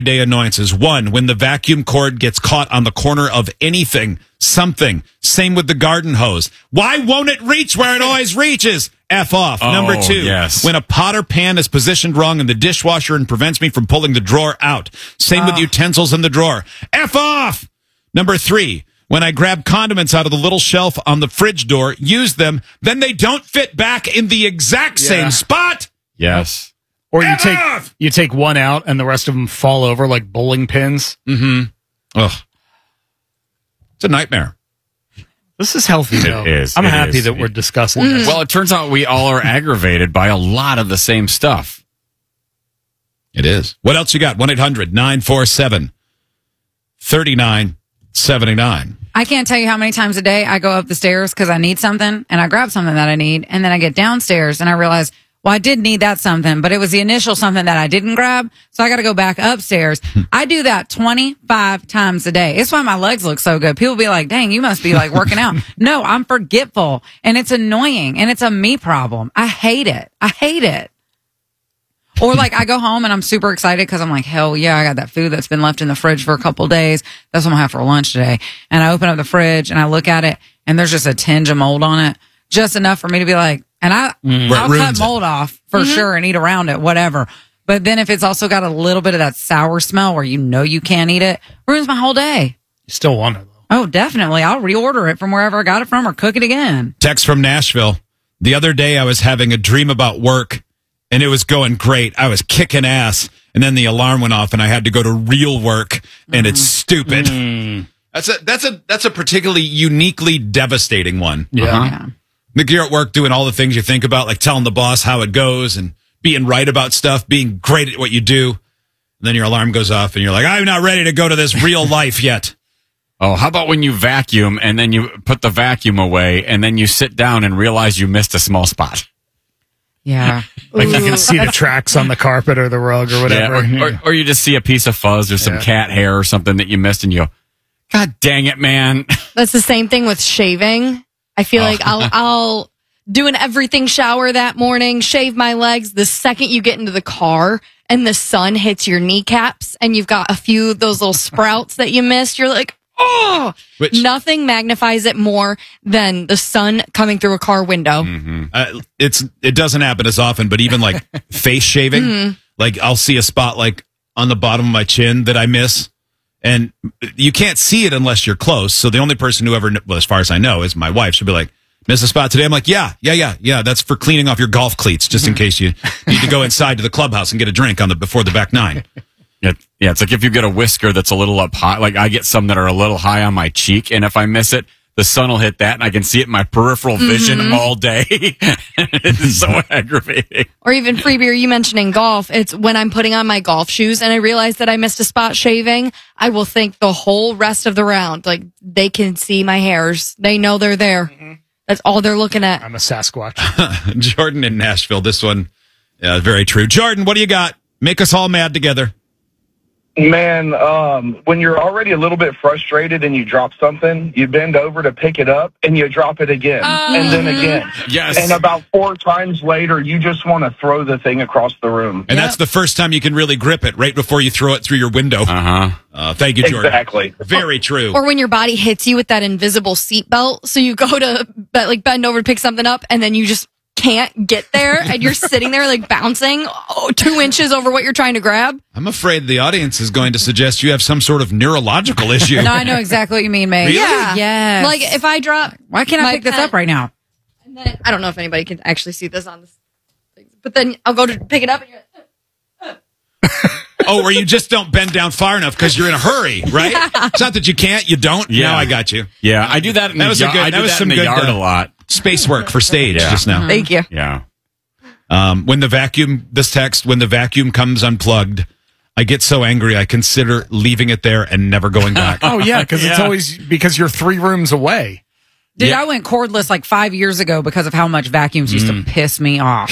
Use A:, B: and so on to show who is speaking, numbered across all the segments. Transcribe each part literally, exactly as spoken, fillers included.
A: day annoyances. One, when the vacuum cord gets caught on the corner of anything, something. Same with the garden hose. Why won't it reach where it always reaches? F off.
B: Oh,
A: Number two,
B: yes.
A: when a pot or pan is positioned wrong in the dishwasher and prevents me from pulling the drawer out. Same with
C: Oh.
A: utensils in the drawer. F off. Number three, when I grab condiments out of the little shelf on the fridge door, use them, then they don't fit back in the exact
D: Yeah.
A: same spot.
B: Yes.
D: Or you
A: F
D: take
A: off!
D: you take one out and the rest of them fall over like bowling pins.
A: Mm-hmm. Ugh. It's a nightmare.
D: This is healthy,
B: It
D: though.
B: is.
D: I'm
B: It
D: happy
B: is.
D: that we're discussing this.
B: Well, it turns out we all are aggravated by a lot of the same stuff.
A: It is. What else you got? one eight hundred nine four seven three nine seven nine.
C: I can't tell you how many times a day I go up the stairs because I need something and I grab something that I need. And then I get downstairs and I realize, well, I did need that something, but it was the initial something that I didn't grab. So I got to go back upstairs. I do that twenty-five times a day. It's why my legs look so good. People be like, dang, you must be like working out. No, I'm forgetful and it's annoying and it's a me problem. I hate it. I hate it. Or like I go home and I'm super excited because I'm like, hell yeah, I got that food that's been left in the fridge for a couple of days. That's what I'm gonna have for lunch today. And I open up the fridge and I look at it and there's just a tinge of mold on it. Just enough for me to be like, and I,
A: Where it
C: I'll cut
A: ruins it.
C: mold off for sure and eat around it, whatever. But then if it's also got a little bit of that sour smell where you know you can't eat it, ruins my whole day.
D: You still want it, though.
C: Oh, definitely. I'll reorder it from wherever I got it from or cook it again.
A: Text from Nashville. The other day I was having a dream about work and it was going great. I was kicking ass. And then the alarm went off and I had to go to real work and it's stupid. That's a, that's a, that's a particularly uniquely devastating one.
D: Yeah.
C: Yeah.
A: Like you're at work doing all the things you think about, like telling the boss how it goes and being right about stuff, being great at what you do. And then your alarm goes off and you're like, I'm not ready to go to this real life yet.
B: Oh, how about when you vacuum and then you put the vacuum away and then you sit down and realize you missed a small spot?
C: Yeah.
D: Like you can see the tracks on the carpet or the rug or whatever.
B: Yeah, or, or, or you just see a piece of fuzz or some
D: Yeah.
B: cat hair or something that you missed and you go, God dang it, man.
E: That's the same thing with shaving. I feel
B: Oh.
E: like I'll I'll do an everything shower that morning, shave my legs. The second you get into the car and the sun hits your kneecaps and you've got a few of those little sprouts that you missed, you're like, oh,
A: Which-
E: nothing magnifies it more than the sun coming through a car window.
A: Uh, it's it doesn't happen as often, but even like face shaving, like I'll see a spot like on the bottom of my chin that I miss, and you can't see it unless you're close. So the only person who ever, kn- well, as far as I know, is my wife. She'll be like, "Miss a spot today?" I'm like, "Yeah, yeah, yeah, yeah." That's for cleaning off your golf cleats, just in case you need to go inside to the clubhouse and get a drink on the before the back nine.
B: Yeah, yeah, it's like if you get a whisker that's a little up high, like I get some that are a little high on my cheek, and if I miss it, the sun will hit that, and I can see it in my peripheral vision all day. It's so aggravating.
E: Or even free beer, you mentioning golf. It's when I'm putting on my golf shoes and I realize that I missed a spot shaving, I will think the whole rest of the round, like they can see my hairs. They know they're there. That's all they're looking at.
D: I'm a Sasquatch.
A: Jordan in Nashville. This one, uh, very true. Jordan, what do you got? Make us all mad together.
F: Man, um, when you're already a little bit frustrated and you drop something, you bend over to pick it up and you drop it again and then again.
B: Yes.
F: And about four times later, you just want to throw the thing across the room.
A: And that's the first time you can really grip it, right before you throw it through your window.
B: Uh-huh.
A: Uh, thank you, Jordan.
F: Exactly.
A: Very true.
E: Or when your body hits you with that invisible seatbelt, so you go to be- like bend over to pick something up, and then you just can't get there, and you're sitting there like bouncing oh, two inches over what you're trying to grab.
A: I'm afraid the audience is going to suggest you have some sort of neurological issue.
C: No, I know exactly what you mean, May.
A: Really?
E: Yeah,
C: Yes.
E: Like if I drop,
C: Why can't I
E: my
C: pick this
E: pen-
C: up right now?
E: And then, I don't know if anybody can actually see this on this, but then I'll go to pick it up, and you're like,
A: Oh, where you just don't bend down far enough because you're in a hurry, right? It's not that you can't, you don't.
B: Yeah.
A: Now I got you.
B: Yeah, I do that in
A: That
B: the
A: was a
B: yard.
A: good-
B: I
A: that
B: do
A: was
B: that
A: some
B: in the
A: good,
B: yard
A: uh,
B: a lot.
A: Space work for stage
B: Yeah.
A: just now.
E: thank you.
B: Yeah.
A: Um, when the vacuum, this text, when the vacuum comes unplugged, I get so angry I consider leaving it there and never going back.
D: Oh, yeah, because it's
B: Yeah.
D: always because you're three rooms away.
C: Dude,
B: Yeah.
C: I went cordless like five years ago because of how much vacuums used to piss me off.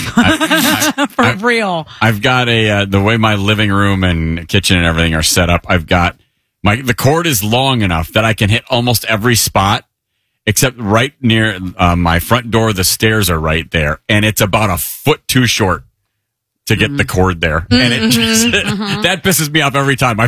C: For real.
B: I've got a uh, the way my living room and kitchen and everything are set up. I've got my the cord is long enough that I can hit almost every spot, except right near uh, my front door. The stairs are right there, and it's about a foot too short to get the cord there. And it just, that pisses me off every time. I